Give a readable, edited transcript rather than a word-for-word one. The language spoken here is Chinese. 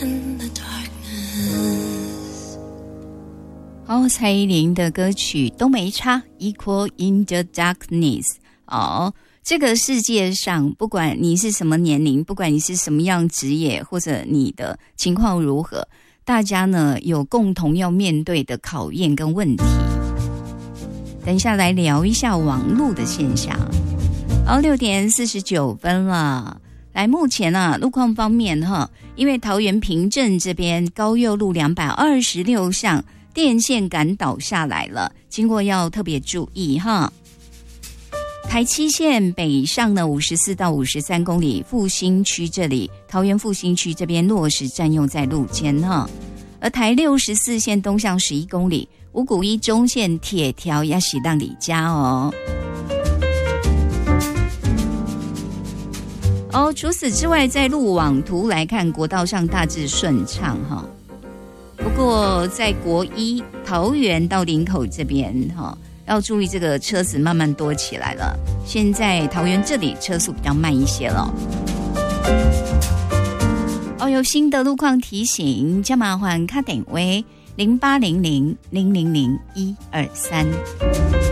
蔡依林的歌曲都没差 Equal in the Darkness。 这个世界上不管你是什么年龄，不管你是什么样职业，或者你的情况如何，大家呢有共同要面对的考验跟问题。等一下来聊一下网络的现象。6点49分了。来，目前路况方面因为桃园平镇这边高佑路226巷电线杆倒下来了，经过要特别注意台七线北上呢54到53公里，复兴区这里，桃园复兴区这边落实占用在路肩而台64线东向11公里，五股一中线铁条也是让你加除此之外，在路网图来看，国道上大致顺畅不过在国一桃园到林口这边要注意，这个车子慢慢多起来了。现在桃园这里车速比较慢一些了。有新的路况提醒，加麻烦打电话0800000123。